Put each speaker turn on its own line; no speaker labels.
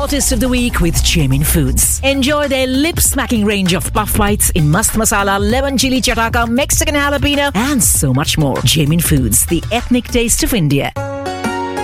Taste of the Week with Jamin Foods. Enjoy their lip-smacking range of puff bites in mast masala, lemon chili chataka, Mexican jalapeno, and so much more. Jamin Foods, the ethnic taste of India.